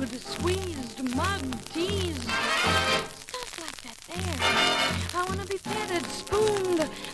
hugged, squeezed, mugged, teased. Stuff like that there. I want to be petted, spooned,